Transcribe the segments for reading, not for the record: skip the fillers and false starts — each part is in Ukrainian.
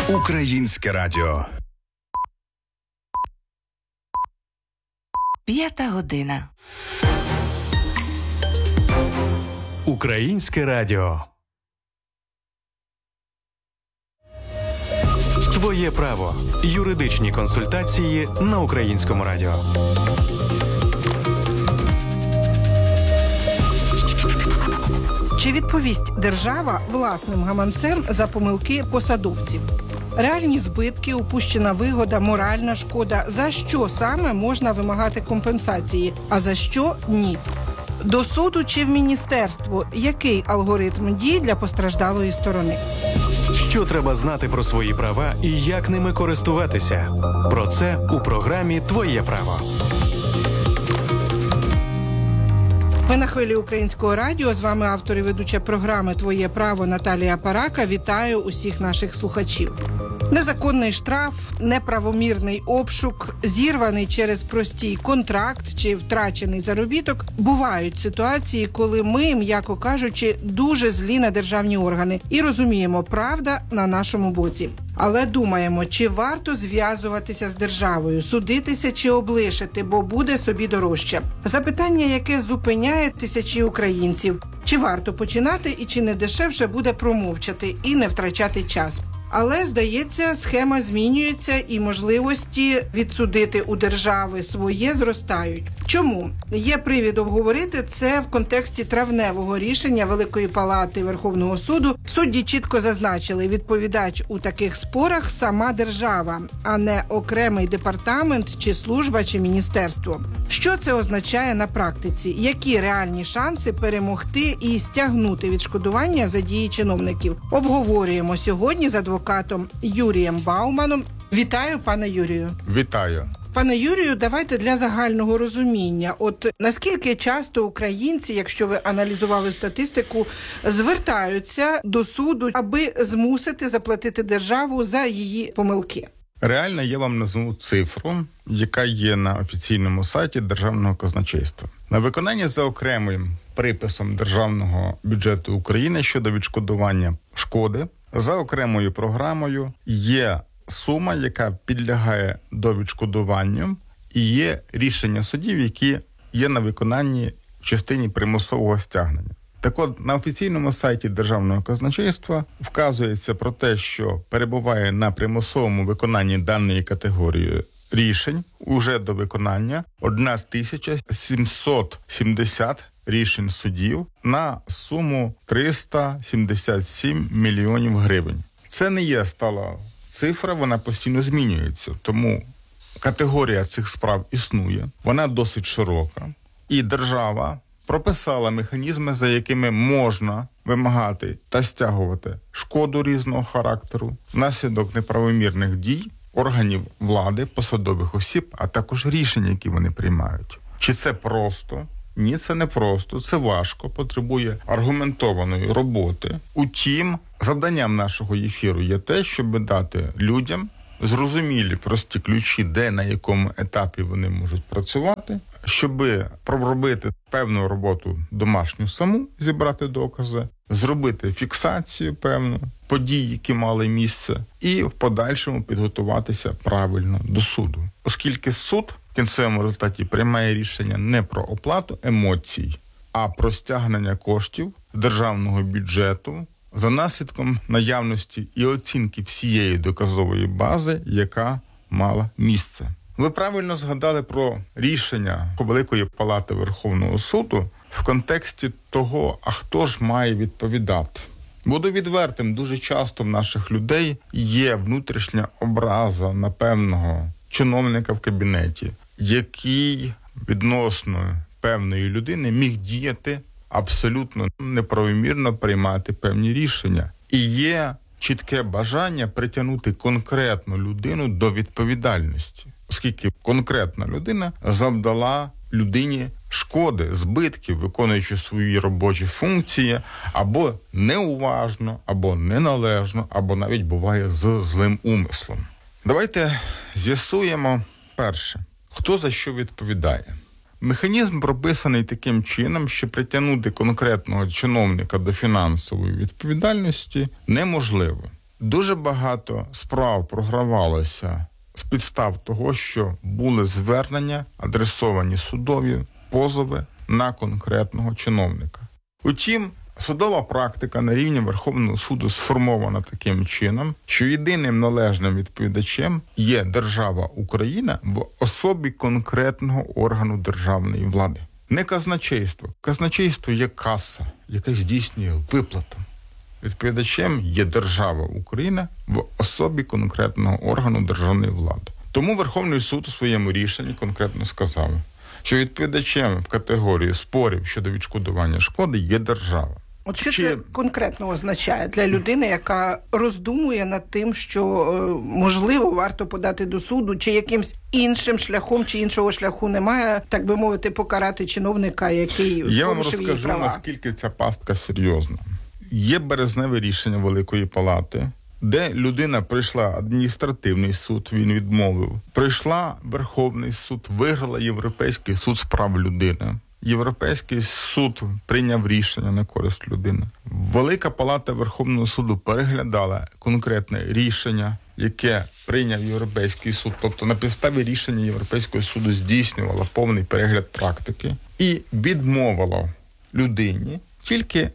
Українське радіо. 5:00. Українське радіо. Твоє право. Юридичні консультації на Українському радіо. Чи відповість держава власним гаманцем за помилки посадовців? Реальні збитки, упущена вигода, моральна шкода. За що саме можна вимагати компенсації, а за що – ні? До суду чи в міністерство? Який алгоритм дій для постраждалої сторони? Що треба знати про свої права і як ними користуватися? Про це у програмі «Твоє право». Ми на хвилі Українського радіо. З вами автор і ведуча програми «Твоє право» Наталія Парака. Вітаю усіх наших слухачів. Незаконний штраф, неправомірний обшук, зірваний через простій контракт чи втрачений заробіток. Бувають ситуації, коли ми, м'яко кажучи, дуже злі на державні органи і розуміємо, правда на нашому боці. Але думаємо, чи варто зв'язуватися з державою, судитися чи облишити, бо буде собі дорожче. Запитання, яке зупиняє тисячі українців. Чи варто починати і чи не дешевше буде промовчати і не втрачати час. Але, здається, схема змінюється і можливості відсудити у держави своє зростають. Чому? Є привід обговорити це в контексті травневого рішення Великої Палати Верховного суду. Судді чітко зазначили, відповідач у таких спорах сама держава, а не окремий департамент, чи служба, чи міністерство. Що це означає на практиці? Які реальні шанси перемогти і стягнути відшкодування за дії чиновників? Обговорюємо сьогодні з адвокатом Юрієм Бауманом. Вітаю, пане Юрію. Вітаю. Пане Юрію, давайте для загального розуміння. От наскільки часто українці, якщо ви аналізували статистику, звертаються до суду, аби змусити заплатити державу за її помилки? Реально я вам назву цифру, яка є на офіційному сайті Державного казначейства. На виконання за окремим приписом Державного бюджету України щодо відшкодування шкоди за окремою програмою є сума, яка підлягає до відшкодуванню, і є рішення судів, які є на виконанні в частині примусового стягнення. Так от, на офіційному сайті Державного казначейства вказується про те, що перебуває на примусовому виконанні даної категорії рішень уже до виконання 1770 рішень судів на суму 377 мільйонів гривень. Це не є стала цифра, вона постійно змінюється, тому категорія цих справ існує, вона досить широка, і держава прописала механізми, за якими можна вимагати та стягувати шкоду різного характеру внаслідок неправомірних дій органів влади, посадових осіб, а також рішень, які вони приймають. Чи це просто? Ні, це не просто, це важко, потребує аргументованої роботи. Утім, завданням нашого ефіру є те, щоб дати людям зрозумілі, прості ключі, де, на якому етапі вони можуть працювати, щоб проробити певну роботу домашню саму, зібрати докази, зробити фіксацію певну подій, які мали місце, і в подальшому підготуватися правильно до суду. Оскільки суд в кінцевому результаті приймає рішення не про оплату емоцій, а про стягнення коштів з державного бюджету за наслідком наявності і оцінки всієї доказової бази, яка мала місце. Ви правильно згадали про рішення Великої Палати Верховного суду в контексті того, а хто ж має відповідати. Буду відвертим, дуже часто в наших людей є внутрішня образа на певного чиновника в кабінеті, який відносно певної людини міг діяти абсолютно неправомірно, приймати певні рішення. І є чітке бажання притягнути конкретну людину до відповідальності, оскільки конкретна людина завдала людині шкоди, збитків, виконуючи свої робочі функції, або неуважно, або неналежно, або навіть буває з злим умислом. Давайте з'ясуємо перше, хто за що відповідає. Механізм прописаний таким чином, що притягнути конкретного чиновника до фінансової відповідальності неможливо. дуже багато справ програвалося з підстав того, що були звернення, адресовані судові позови на конкретного чиновника. Утім, судова практика на рівні Верховного суду сформована таким чином, що єдиним належним відповідачем є держава Україна в особі конкретного органу державної влади. Не казначейство. Казначейство є каса, яка здійснює виплату. Відповідачем є держава Україна в особі конкретного органу державної влади. Тому Верховний суд у своєму рішенні конкретно сказав, що відповідачем в категорії спорів щодо відшкодування шкоди є держава. От що це конкретно означає для людини, яка роздумує над тим, що, можливо, варто подати до суду, чи якимсь іншим шляхом, чи іншого шляху немає, так би мовити, покарати чиновника, який порушив її права? Я вам розкажу, наскільки ця пастка серйозна. Є березневе рішення Великої Палати, де людина прийшла адміністративний суд, він відмовив. Прийшла Верховний суд, виграла Європейський суд з прав людини. Європейський суд прийняв рішення на користь людини. Велика Палата Верховного суду переглядала конкретне рішення, яке прийняв Європейський суд. Тобто на підставі рішення Європейського суду здійснювала повний перегляд практики і відмовила людині тільки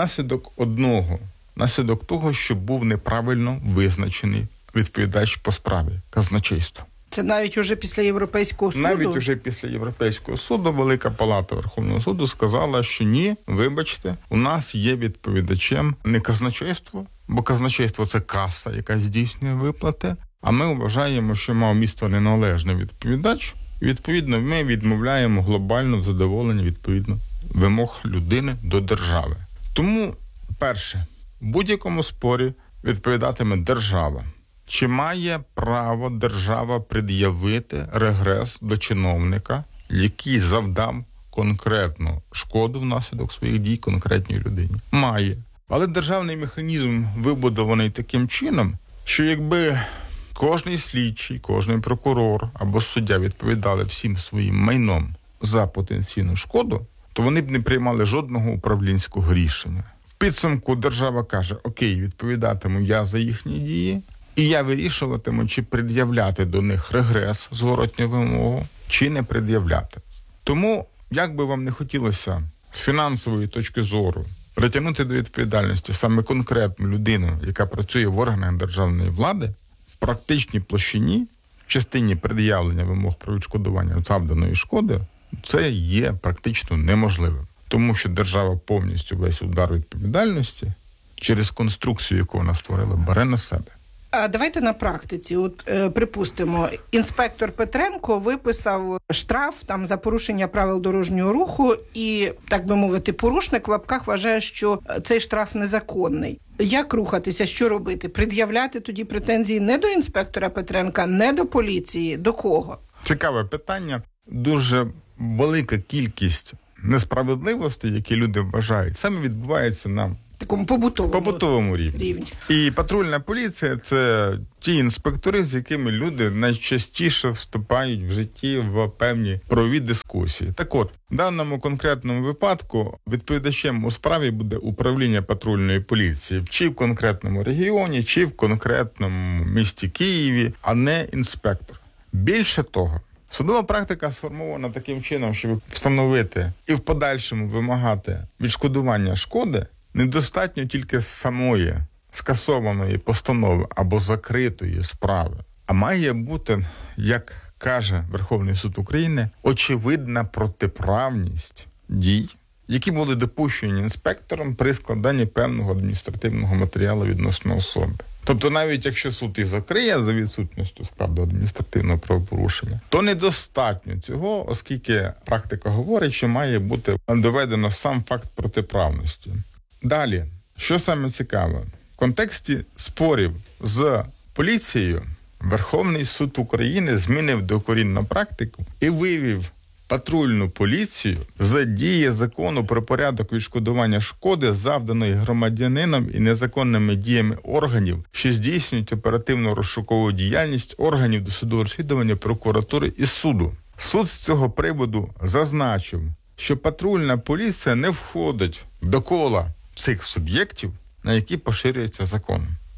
наслідок того, що був неправильно визначений відповідач по справі – казначейство. Це навіть уже після Європейського суду? Навіть уже після Європейського суду Велика Палата Верховного суду сказала, що ні, вибачте, у нас є відповідачем не казначейство, бо казначейство – це каса, яка здійснює виплати, а ми вважаємо, що мав місце неналежний відповідач, і, відповідно, ми відмовляємо глобально в задоволенні, відповідно, вимог людини до держави. Тому, перше, в будь-якому спорі відповідатиме держава. Чи має право держава пред'явити регрес до чиновника, який завдав конкретну шкоду внаслідок своїх дій конкретній людині? Має. Але державний механізм вибудований таким чином, що якби кожний слідчий, кожний прокурор або суддя відповідали всім своїм майном за потенційну шкоду, то вони б не приймали жодного управлінського рішення. В підсумку держава каже, окей, відповідатиму я за їхні дії, і я вирішуватиму, чи пред'являти до них регрес, зворотню вимогу, чи не пред'являти. Тому, як би вам не хотілося з фінансової точки зору притягнути до відповідальності саме конкретну людину, яка працює в органах державної влади, в практичній площині, в частині пред'явлення вимог про відшкодування завданої шкоди, це є практично неможливим. Тому що держава повністю весь удар відповідальності через конструкцію, яку вона створила, бере на себе. А давайте на практиці. От, припустимо, інспектор Петренко виписав штраф там за порушення правил дорожнього руху і, так би мовити, порушник в лапках вважає, що цей штраф незаконний. Як рухатися, що робити? Пред'являти тоді претензії не до інспектора Петренка, не до поліції, до кого? Цікаве питання. Дуже велика кількість несправедливостей, які люди вважають, саме відбувається на такому побутовому рівні. І патрульна поліція – це ті інспектори, з якими люди найчастіше вступають в житті в певні правові дискусії. Так от, в даному конкретному випадку відповідачем у справі буде управління патрульної поліції чи в конкретному регіоні, чи в конкретному місті Києві, а не інспектор. Більше того, судова практика сформована таким чином, щоб встановити і в подальшому вимагати відшкодування шкоди, недостатньо тільки самої скасованої постанови або закритої справи, а має бути, як каже Верховний суд України, очевидна протиправність дій, які були допущені інспектором при складанні певного адміністративного матеріалу відносно особи. Тобто навіть якщо суд і закриє за відсутністю справ до адміністративного правопорушення, то недостатньо цього, оскільки практика говорить, що має бути доведено сам факт протиправності. Далі, що саме цікаве, в контексті спорів з поліцією Верховний суд України змінив докорінну практику і вивів патрульну поліцію з дії закону про порядок відшкодування шкоди, завданої громадянином і незаконними діями органів, що здійснюють оперативно-розшукову діяльність органів досудового розслідування, прокуратури і суду. Суд з цього приводу зазначив, що патрульна поліція не входить до кола цих суб'єктів, на які поширюється закон.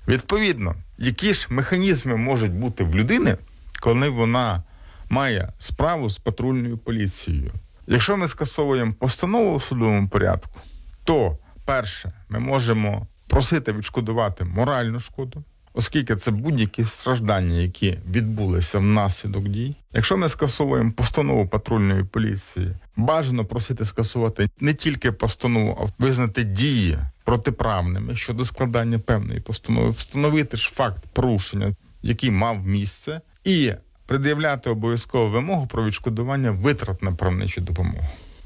Відповідно, які ж механізми можуть бути в людини, коли вона має справу з патрульною поліцією? Якщо ми скасовуємо постанову в судовому порядку, то, перше, ми можемо просити відшкодувати моральну шкоду, оскільки це будь-які страждання, які відбулися внаслідок дій. Якщо ми скасовуємо постанову патрульної поліції, бажано просити скасувати не тільки постанову, а визнати дії протиправними щодо складання певної постанови, встановити ж факт порушення, який мав місце, і пред'являти обов'язкову вимогу про відшкодування витрат на правничу допомогу.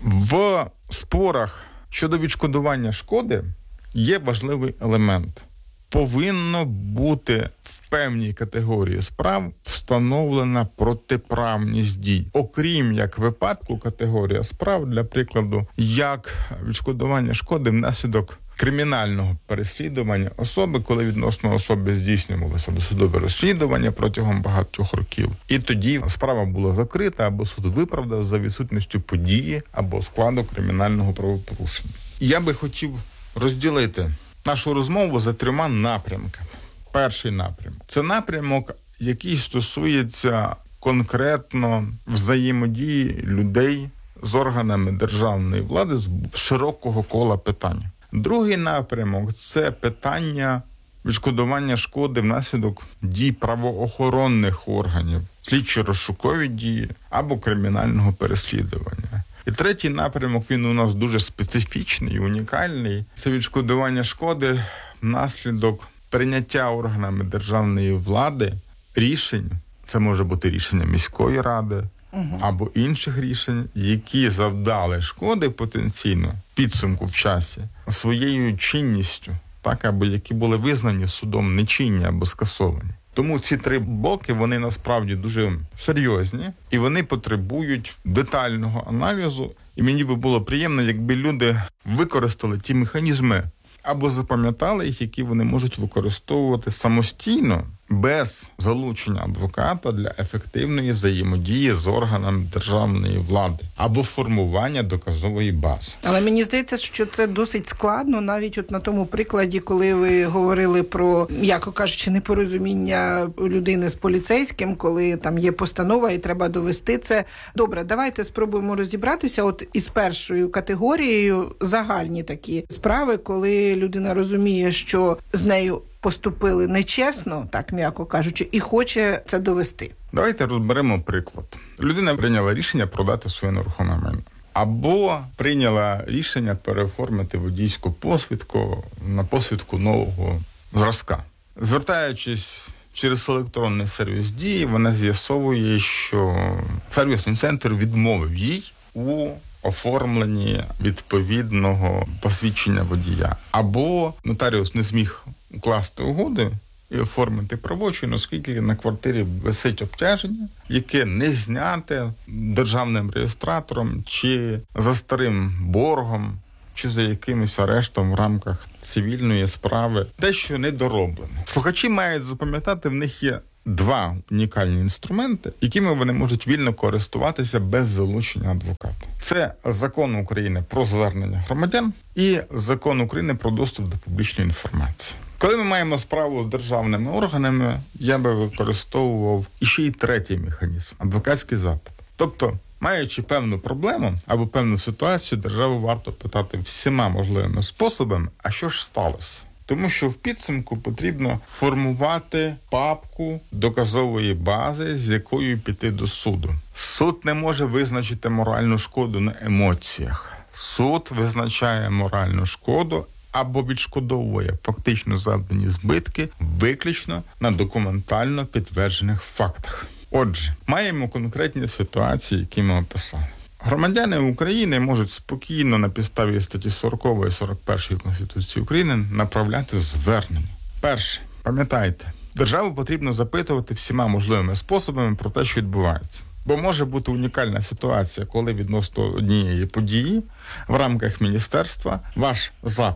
В спорах щодо відшкодування шкоди є важливий елемент. Повинно бути в певній категорії справ встановлена протиправність дій. Окрім як випадку категорія справ, для прикладу, як відшкодування шкоди внаслідок кримінального переслідування особи, коли відносно особи здійснювалося досудове розслідування протягом багатьох років. І тоді справа була закрита, або суд виправдав за відсутністю події або складу кримінального правопорушення. Я би хотів розділити нашу розмову за 3 напрямками. Перший напрямок – це напрямок, який стосується конкретно взаємодії людей з органами державної влади з широкого кола питань. Другий напрямок – це питання відшкодування шкоди внаслідок дій правоохоронних органів, слідчо-розшукові дії або кримінального переслідування. І третій напрямок, він у нас дуже специфічний і унікальний. Це відшкодування шкоди внаслідок прийняття органами державної влади рішень, це може бути рішення міської ради, або інших рішень, які завдали шкоди потенційно підсумку в часі своєю чинністю, так, або які були визнані судом нечинні або скасовані. Тому ці 3 блоки, вони насправді дуже серйозні, і вони потребують детального аналізу. І мені би було приємно, якби люди використали ті механізми, або запам'ятали їх, які вони можуть використовувати самостійно, без залучення адвоката для ефективної взаємодії з органами державної влади або формування доказової бази. Але мені здається, що це досить складно, навіть от на тому прикладі, коли ви говорили про, м'яко кажучи, непорозуміння людини з поліцейським, коли там є постанова і треба довести це. Добре, давайте спробуємо розібратися от із першою категорією, загальні такі справи, коли людина розуміє, що з нею поступили нечесно, так м'яко кажучи, і хоче це довести. Давайте розберемо приклад. Людина прийняла рішення продати своє нерухоме майно. Або прийняла рішення переоформити водійську посвідку на посвідку нового зразка. Звертаючись через електронний сервіс дії, вона з'ясовує, що сервісний центр відмовив їй у оформленні відповідного посвідчення водія. Або нотаріус не зміг укласти угоди і оформити правочин, оскільки на квартирі висить обтяження, яке не зняте державним реєстратором чи за старим боргом, чи за якимось арештом в рамках цивільної справи. Дещо недороблено. Слухачі мають запам'ятати, в них є 2 унікальні інструменти, якими вони можуть вільно користуватися без залучення адвоката. Це Закон України про звернення громадян і Закон України про доступ до публічної інформації. Коли ми маємо справу з державними органами, я би використовував іще й третій механізм – адвокатський запит. Тобто, маючи певну проблему або певну ситуацію, державу варто питати всіма можливими способами, а що ж сталося? Тому що в підсумку потрібно формувати папку доказової бази, з якою піти до суду. Суд не може визначити моральну шкоду на емоціях. Суд визначає моральну шкоду або відшкодовує фактично завдані збитки виключно на документально підтверджених фактах. Отже, маємо конкретні ситуації, які ми описали. Громадяни України можуть спокійно на підставі статті 40 і 41 Конституції України направляти звернення. Перше, пам'ятайте, державу потрібно запитувати всіма можливими способами про те, що відбувається. Бо може бути унікальна ситуація, коли відносно однієї події в рамках міністерства ваш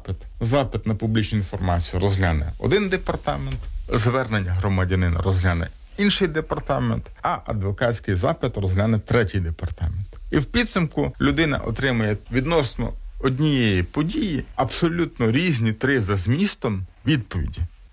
запит на публічну інформацію розгляне один департамент, звернення громадянина розгляне інший департамент, а адвокатський запит розгляне третій департамент. І в підсумку людина отримує відносно однієї події абсолютно різні 3 за змістом відповіді.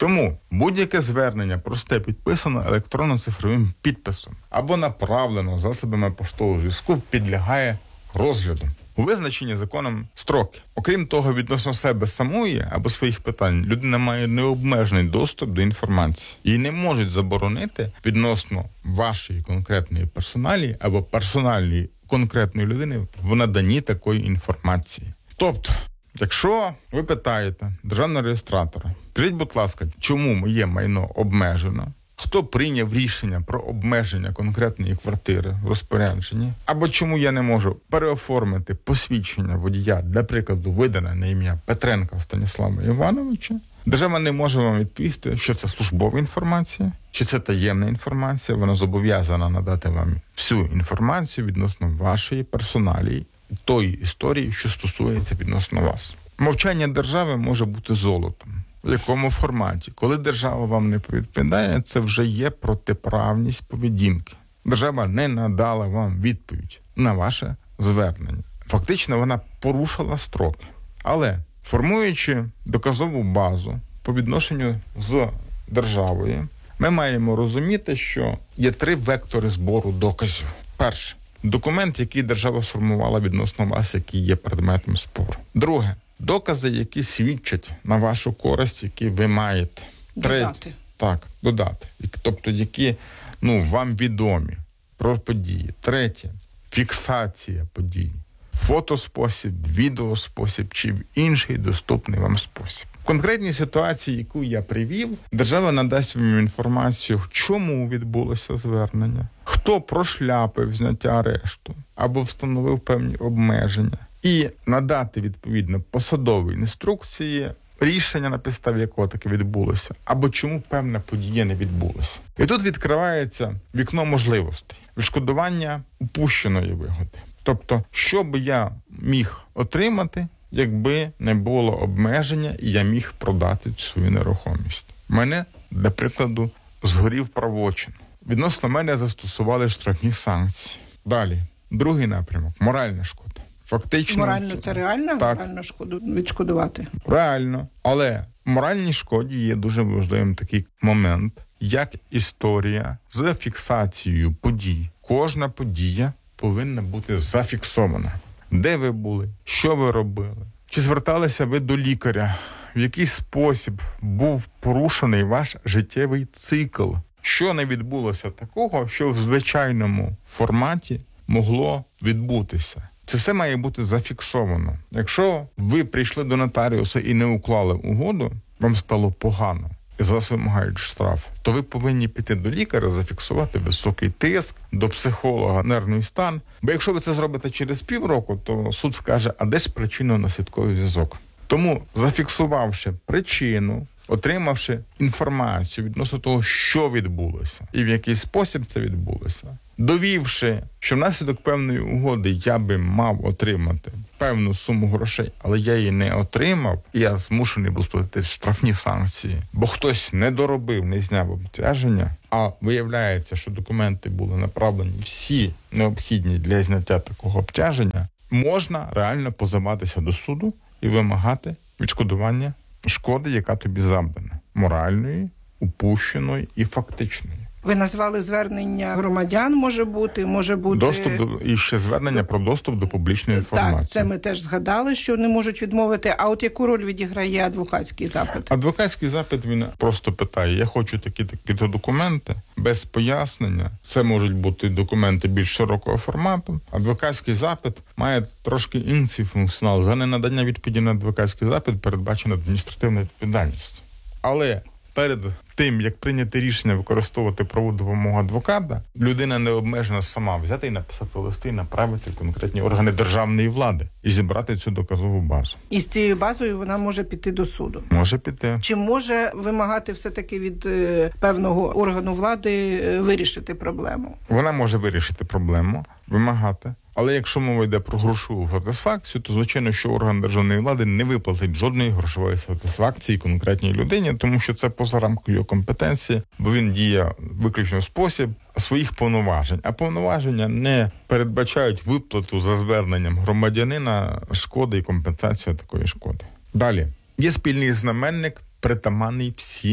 Тому будь-яке звернення просте підписано електронно-цифровим підписом або направлено засобами поштового зв'язку підлягає розгляду. У визначенні законом строки. Окрім того, відносно себе самої або своїх питань, людина має необмежений доступ до інформації. Їй не можуть заборонити відносно вашої конкретної персоналі або персональної конкретної людини в наданні такої інформації. Тобто, якщо ви питаєте державного реєстратора, скажіть, будь ласка, чому моє майно обмежено? Хто прийняв рішення про обмеження конкретної квартири в розпорядженні? Або чому я не можу переоформити посвідчення водія, для прикладу, видане на ім'я Петренка Станіслава Івановича? Держава не може вам відповісти, що це службова інформація, чи це таємна інформація. Вона зобов'язана надати вам всю інформацію відносно вашої персоналії, тої історії, що стосується відносно вас. Мовчання держави може бути золотом. В якому форматі? Коли держава вам не відповідає, це вже є протиправність поведінки. Держава не надала вам відповідь на ваше звернення. Фактично вона порушила строки. Але формуючи доказову базу по відношенню з державою, ми маємо розуміти, що є 3 вектори збору доказів. Перше. Документ, який держава сформувала відносно вас, який є предметом спору. Друге. Докази, які свідчать на вашу користь, які ви маєте. Додати. Додати. Тобто, які вам відомі про події. Третє. Фіксація подій. Фотоспосіб, відеоспосіб чи інший доступний вам спосіб. В конкретній ситуації, яку я привів, держава надасть вам інформацію, чому відбулося звернення, хто прошляпив зняття арешту або встановив певні обмеження. І надати, відповідно, посадові інструкції, рішення, на підставі якого таке відбулося, або чому певна подія не відбулася. І тут відкривається вікно можливостей. Відшкодування упущеної вигоди. Тобто, що би я міг отримати, якби не було обмеження, і я міг продати свою нерухомість. Мене, для прикладу, згорів правочин. Відносно мене застосували штрафні санкції. Далі, другий напрямок – моральна шкода. Фактично, морально це реально? Так. Моральну шкоду відшкодувати? Реально. Але в моральній шкоді є дуже важливим такий момент, як історія з фіксацією подій. Кожна подія повинна бути зафіксована. Де ви були? Що ви робили? Чи зверталися ви до лікаря? В який спосіб був порушений ваш життєвий цикл? Що не відбулося такого, що в звичайному форматі могло відбутися? Це все має бути зафіксовано. Якщо ви прийшли до нотаріуса і не уклали угоду, вам стало погано, і з вас вимагають штраф, то ви повинні піти до лікаря, зафіксувати високий тиск, до психолога, нервний стан. Бо якщо ви це зробите через півроку, то суд скаже, а де ж причинно-наслідковий зв'язок? Тому, зафіксувавши причину, отримавши інформацію відносно того, що відбулося і в який спосіб це відбулося, довівши, що внаслідок певної угоди я би мав отримати певну суму грошей, але я її не отримав, і я змушений був сплатити штрафні санкції, бо хтось не доробив, не зняв обтяження, а виявляється, що документи були направлені всі необхідні для зняття такого обтяження, можна реально позиватися до суду і вимагати відшкодування шкоди, яка тобі завдана, моральної, упущеної і фактичної. Ви назвали звернення громадян, може бути... Доступ до, і ще звернення про доступ до публічної інформації. Так, це ми теж згадали, що не можуть відмовити. А от яку роль відіграє адвокатський запит? Адвокатський запит, він просто питає, я хочу такі-то документи, без пояснення. Це можуть бути документи більш широкого формату. Адвокатський запит має трошки інший функціонал. За ненадання відповіді на адвокатський запит передбачена адміністративна відповідальність. Але перед тим, як прийняти рішення використовувати правову допомогу адвоката, людина не обмежена сама взяти і написати листи і направити в конкретні органи державної влади і зібрати цю доказову базу. І з цією базою вона може піти до суду? Може піти. Чи може вимагати все-таки від певного органу влади вирішити проблему? Вона може вирішити проблему, вимагати. Але якщо мова йде про грошову сатисфакцію, то, звичайно, що орган державної влади не виплатить жодної грошової сатисфакції конкретній людині, тому що це поза рамкою його компетенції, бо він діє виключно в спосіб своїх повноважень. А повноваження не передбачають виплату за зверненням громадянина шкоди і компенсацію такої шкоди. Далі. Є спільний знаменник, притаманний всім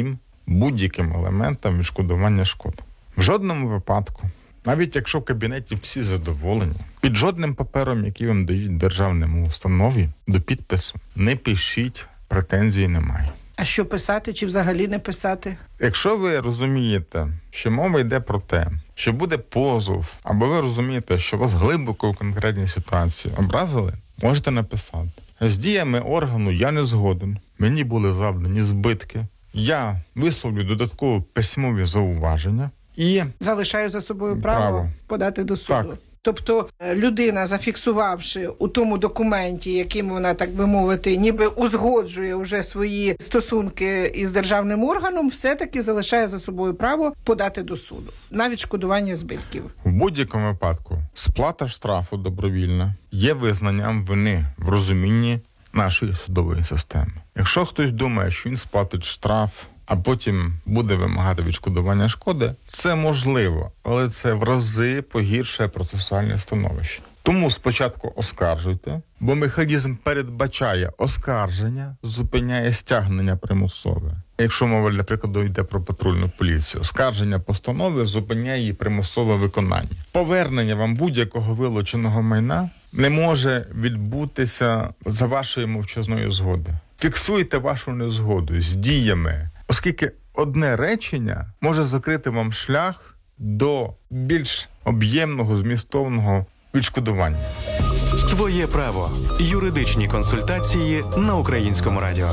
будь-яким елементам відшкодування шкод. В жодному випадку, навіть якщо в кабінеті всі задоволені, під жодним папером, який вам дають державному установі, до підпису не пишіть, претензій немає. А що писати чи взагалі не писати? Якщо ви розумієте, що мова йде про те, що буде позов, або ви розумієте, що вас глибоко в конкретній ситуації образили, можете написати. З діями органу я не згоден, мені були завдані збитки, я висловлю додаткові письмові зауваження і залишаю за собою право подати до суду. Так. Тобто людина, зафіксувавши у тому документі, яким вона, так би мовити, ніби узгоджує вже свої стосунки із державним органом, все-таки залишає за собою право подати до суду на відшкодування збитків. В будь-якому випадку сплата штрафу добровільна є визнанням вини в розумінні нашої судової системи. Якщо хтось думає, що він сплатить штраф, а потім буде вимагати відшкодування шкоди, це можливо, але це в рази погіршує процесуальне становище. Тому спочатку оскаржуйте, бо механізм передбачає оскарження, зупиняє стягнення примусове. Якщо мова, для прикладу, йде про патрульну поліцію, оскарження постанови зупиняє її примусове виконання. Повернення вам будь-якого вилученого майна не може відбутися за вашої мовчазної згоди. Фіксуйте вашу незгоду з діями, оскільки одне речення може закрити вам шлях до більш об'ємного, змістовного відшкодування. Твоє право. Юридичні консультації на Українському радіо.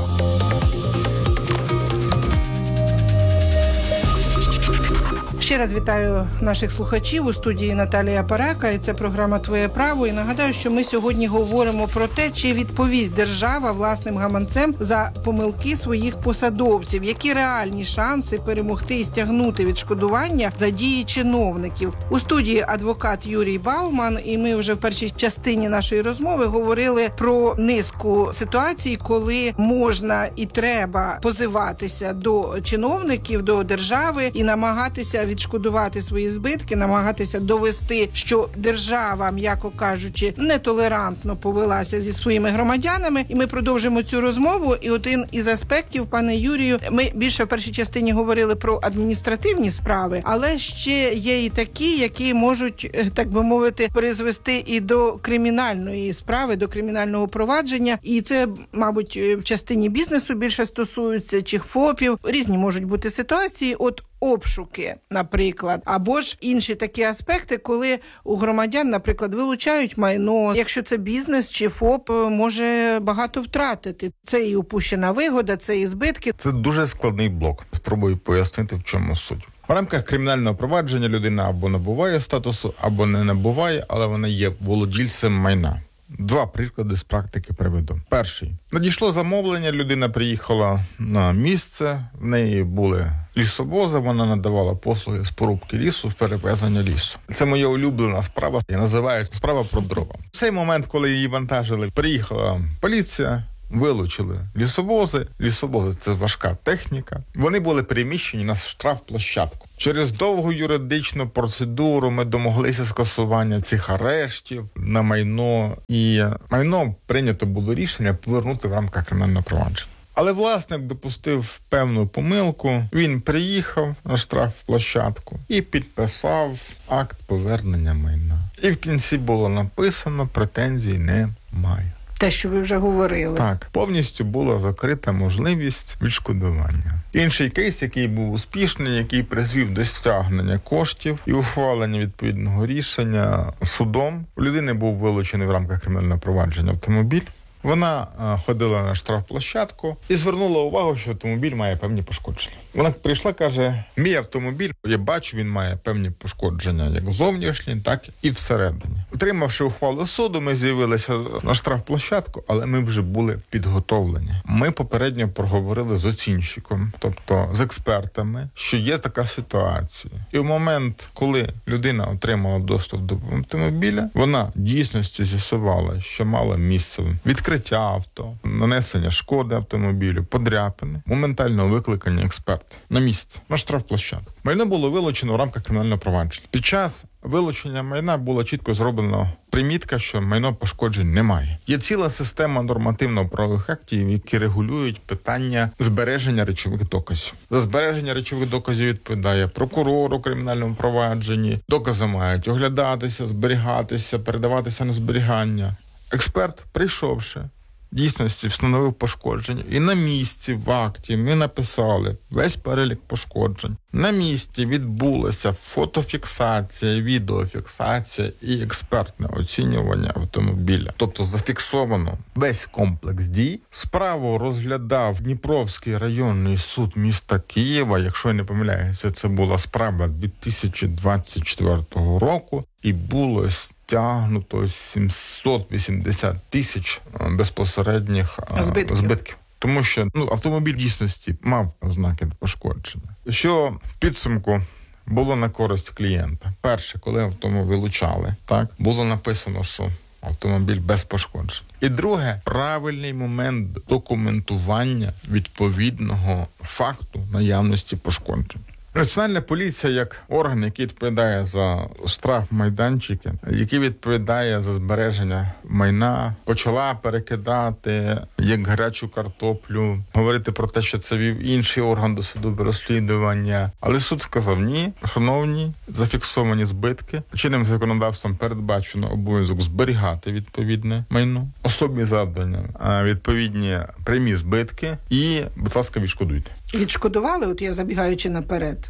Ще раз вітаю наших слухачів у студії Наталія Парака, і це програма «Твоє право». І нагадаю, що ми сьогодні говоримо про те, чи відповість держава власним гаманцем за помилки своїх посадовців, які реальні шанси перемогти і стягнути відшкодування за дії чиновників. У студії адвокат Юрій Бауман, і ми вже в першій частині нашої розмови говорили про низку ситуацій, коли можна і треба позиватися до чиновників, до держави і намагатися відшкодувати свої збитки, намагатися довести, що держава, м'яко кажучи, нетолерантно повелася зі своїми громадянами. І ми продовжимо цю розмову. І один із аспектів, пане Юрію, ми більше в першій частині говорили про адміністративні справи, але ще є і такі, які можуть, так би мовити, призвести і до кримінальної справи, до кримінального провадження. І це, мабуть, в частині бізнесу більше стосується, чи ФОПів. Різні можуть бути ситуації. От обшуки, наприклад, або ж інші такі аспекти, коли у громадян, наприклад, вилучають майно. Якщо це бізнес чи ФОП, може багато втратити. Це і упущена вигода, це і збитки. Це дуже складний блок. Спробую пояснити, в чому суть. В рамках кримінального провадження людина або набуває статусу, або не набуває, але вона є володільцем майна. Два приклади з практики приведу. Перший. Надійшло замовлення, людина приїхала на місце, в неї були лісовози, вона надавала послуги з порубки лісу, з перевезення лісу. Це моя улюблена справа, я називаю справа про дрова. В цей момент, коли її вантажили, приїхала поліція, вилучили лісовози. Лісовози – це важка техніка. Вони були переміщені на штрафплощадку. Через довгу юридичну процедуру ми домоглися скасування цих арештів на майно. І майно прийнято було рішення повернути в рамках кримінального провадження. Але власник допустив певну помилку. Він приїхав на штрафплощадку і підписав акт повернення майна. І в кінці було написано: претензій немає. Те, що ви вже говорили. Так, повністю була закрита можливість відшкодування. Інший кейс, який був успішний, який призвів до стягнення коштів і ухвалення відповідного рішення судом. У людини був вилучений в рамках кримінального провадження автомобіль. Вона ходила на штрафплощадку і звернула увагу, що автомобіль має певні пошкодження. Вона прийшла, каже: мій автомобіль, я бачу, він має певні пошкодження, як зовнішні, так і всередині. Отримавши ухвалу суду, ми з'явилися на штрафплощадку, але ми вже були підготовлені. Ми попередньо проговорили з оцінщиком, тобто з експертами, що є така ситуація. І в момент, коли людина отримала доступ до автомобіля, вона в дійсності з'ясувала, що мало місце відкриття авто, нанесення шкоди автомобілю, подряпини, моментально викликані експерти. експерт на місці, на штрафплощадку. Майно було вилучено в рамках кримінального провадження. Під час вилучення майна була чітко зроблена примітка, що майно пошкоджень немає. Є ціла система нормативно-правових актів, які регулюють питання збереження речових доказів. За збереження речових доказів відповідає прокурор у кримінальному провадженні. Докази мають оглядатися, зберігатися, передаватися на зберігання. Експерт, прийшовши, в дійсності встановив пошкодження. І на місці в акті ми написали весь перелік пошкоджень. На місці відбулася фотофіксація, відеофіксація і експертне оцінювання автомобіля. Тобто зафіксовано весь комплекс дій. Справу розглядав Дніпровський районний суд міста Києва. Якщо я не помиляюся, це була справа 2024 року. І було стягнуто 780 тисяч безпосередніх збитків. Тому що автомобіль в дійсності мав ознаки пошкодження. Що в підсумку було на користь клієнта? Перше, коли автомобіль вилучали, було написано, що автомобіль без пошкоджень. І друге, правильний момент документування відповідного факту наявності пошкоджень. Національна поліція, як орган, який відповідає за штрафмайданчики, який відповідає за збереження майна, почала перекидати як гарячу картоплю, говорити про те, що це вів інший орган досудового розслідування. Але суд сказав: ні, шановні, зафіксовані збитки. Чинним законодавством передбачено обов'язок зберігати відповідне майно, особі завдання, відповідні прямі збитки і, будь ласка, відшкодуйте. Відшкодували? От я забігаючи наперед.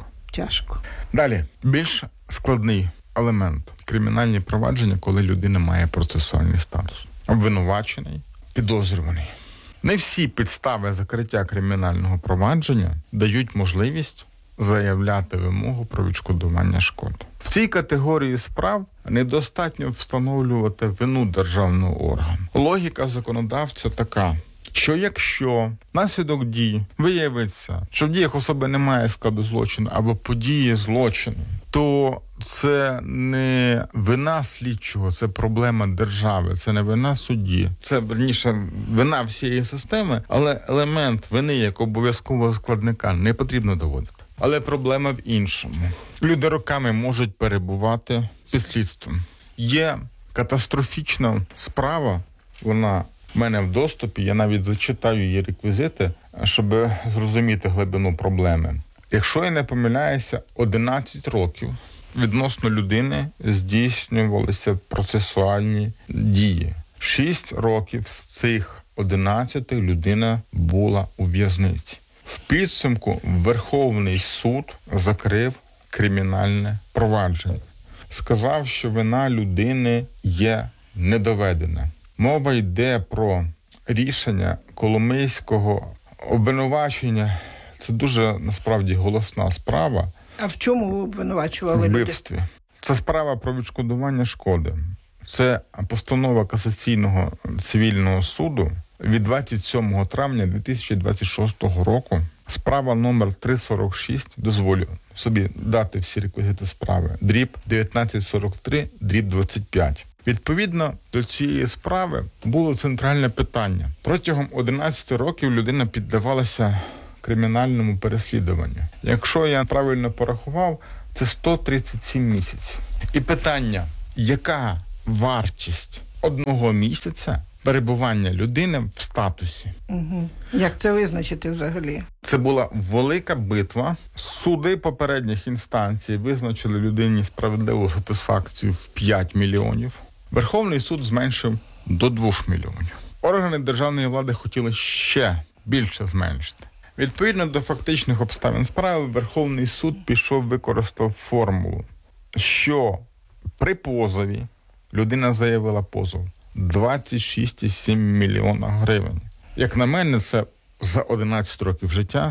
Тяжко. Далі. Більш складний елемент – кримінальні провадження, коли людина має процесуальний статус. Обвинувачений, підозрюваний. Не всі підстави закриття кримінального провадження дають можливість заявляти вимогу про відшкодування шкод. В цій категорії справ недостатньо встановлювати вину державного органу. Логіка законодавця така, що якщо наслідок дій виявиться, що в діях особи немає складу злочину або події злочину, то це не вина слідчого, це проблема держави, це не вина судді. Це, верніше, вина всієї системи, але елемент вини як обов'язкового складника не потрібно доводити. Але проблема в іншому. Люди роками можуть перебувати під слідством. Є катастрофічна справа, вона в мене в доступі, я навіть зачитаю її реквізити, щоб зрозуміти глибину проблеми. Якщо я не помиляюся, 11 років відносно людини здійснювалися процесуальні дії. 6 років з цих 11 людина була у в'язниці. В підсумку Верховний суд закрив кримінальне провадження. Сказав, що вина людини є недоведена. Мова йде про рішення Коломийського обвинувачення. Це дуже, насправді, голосна справа. А в чому ви обвинувачували людей? Вбивстві. Це справа про відшкодування шкоди. Це постанова Касаційного цивільного суду від 27 травня 2026 року. Справа номер 346, дозволю собі дати всі реквізити справи, дріб 1943, дріб 25. Відповідно до цієї справи було центральне питання. Протягом 11 років людина піддавалася кримінальному переслідуванню. Якщо я правильно порахував, це 137 місяців. І питання, яка вартість одного місяця перебування людини в статусі? Угу. Як це визначити взагалі? Це була велика битва. Суди попередніх інстанцій визначили людині справедливу сатисфакцію в 5 мільйонів. Верховний суд зменшив до 2 мільйонів. Органи державної влади хотіли ще більше зменшити. Відповідно до фактичних обставин справи, Верховний суд використав формулу, що при позові людина заявила позов 26,7 мільйона гривень. Як на мене, це за 11 років життя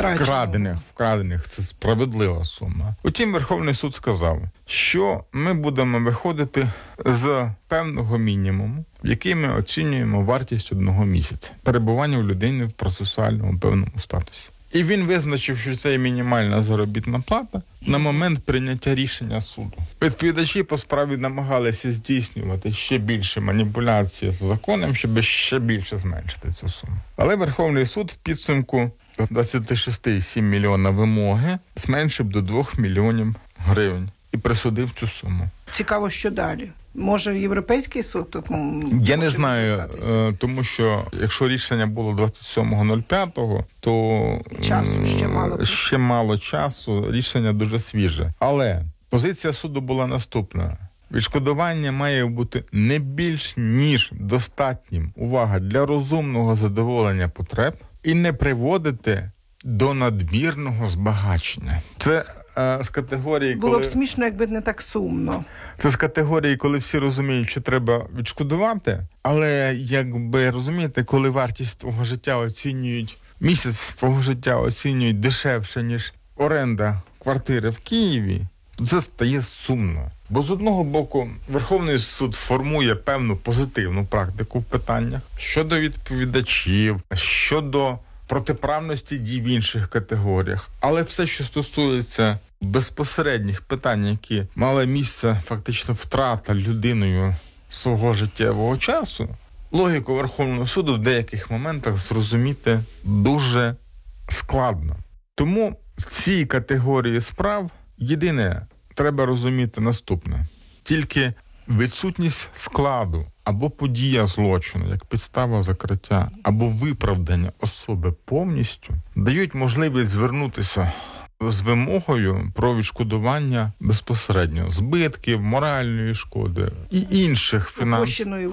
вкрадених, це справедлива сума. Утім, Верховний суд сказав, що ми будемо виходити з певного мінімуму, в який ми оцінюємо вартість одного місяця перебування у людини в процесуальному певному статусі. І він визначив, що це є мінімальна заробітна плата на момент прийняття рішення суду. Відповідачі по справі намагалися здійснювати ще більше маніпуляції з законом, щоб ще більше зменшити цю суму. Але Верховний суд в підсумку 26,7 мільйона вимоги, зменшив до 2 мільйонів гривень і присудив цю суму. Цікаво, що далі? Може, Європейський суд тут Я не знаю, тому що якщо рішення було 27.05, то часу ще мало часу, рішення дуже свіже. Але позиція суду була наступна. Відшкодування має бути не більш ніж достатнім, увага, для розумного задоволення потреб і не приводити до надмірного збагачення. Це з категорії, було б смішно, якби не так сумно. Це з категорії, коли всі розуміють, що треба відшкодувати, але, якби, розумієте, коли вартість твого життя оцінюють, місяць твого життя оцінюють дешевше, ніж оренда квартири в Києві, то це стає сумно. Бо з одного боку Верховний суд формує певну позитивну практику в питаннях щодо відповідачів, щодо протиправності дій в інших категоріях. Але все, що стосується безпосередніх питань, які мали місце фактично втрата людиною свого життєвого часу, логіку Верховного суду в деяких моментах зрозуміти дуже складно. Тому в цій категорії справ єдине треба розуміти наступне. Тільки відсутність складу або подія злочину, як підстава закриття, або виправдання особи повністю, дають можливість звернутися з вимогою про відшкодування безпосередньо збитків, моральної шкоди і інших упущеної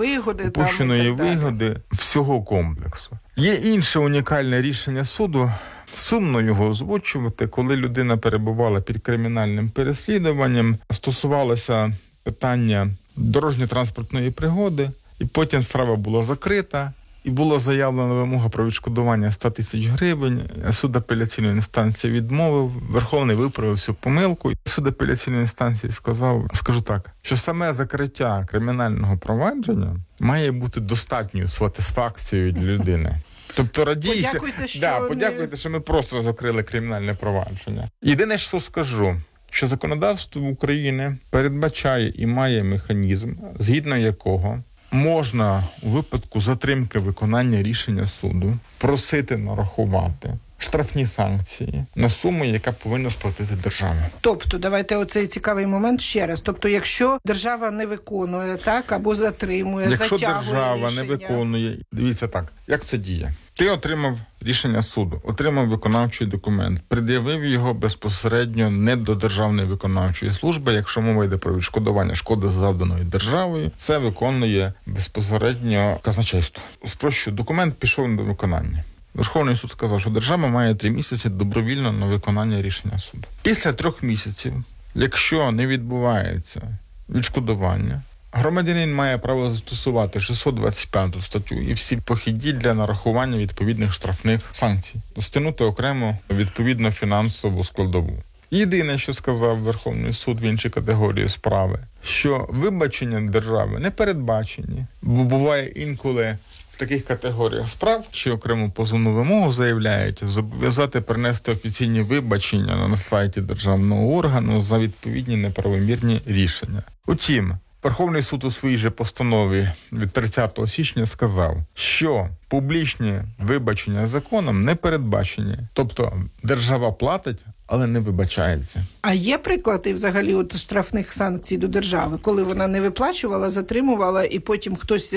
вигоди всього комплексу. Є інше унікальне рішення суду. Сумно його озвучувати, коли людина перебувала під кримінальним переслідуванням, стосувалося питання дорожньо-транспортної пригоди, і потім справа була закрита, і була заявлена вимога про відшкодування 100 тисяч гривень. Суд апеляційної інстанції відмовив, Верховний виправив цю помилку. Суд апеляційної інстанції скажу так, що саме закриття кримінального провадження має бути достатньою сатисфакцією для людини. Тобто радійся, подякуйте, що ми просто закрили кримінальне провадження. Єдине, що скажу, що законодавство України передбачає і має механізм, згідно якого можна у випадку затримки виконання рішення суду просити нарахувати штрафні санкції на суму, яка повинна сплатити держава. Тобто, давайте оцей цікавий момент ще раз. Тобто, якщо держава не виконує, так, або затримує, якщо затягує держава рішення... не виконує, дивіться так, як це діє? Ти отримав рішення суду, отримав виконавчий документ, пред'явив його безпосередньо не до Державної виконавчої служби, якщо мова йде про відшкодування шкоди, завданої державою, це виконує безпосередньо казначейство. Спрощую, документ пішов до виконання. Верховний суд сказав, що держава має 3 місяці добровільно на виконання рішення суду. Після 3 місяців, якщо не відбувається відшкодування, громадянин має право застосувати 625 статтю і всі похідні для нарахування відповідних штрафних санкцій, стягнути окремо відповідно фінансову складову. Єдине, що сказав Верховний суд в іншій категорії справи, що вибачення держави не передбачені, бо буває інколи в таких категоріях справ, що окрему позовну вимогу заявляють, зобов'язати принести офіційні вибачення на сайті державного органу за відповідні неправомірні рішення. Утім, Верховний суд у своїй же постанові від 30 січня сказав, що публічні вибачення законом не передбачені. Тобто держава платить, але не вибачається. А є приклади взагалі от штрафних санкцій до держави, коли вона не виплачувала, затримувала і потім хтось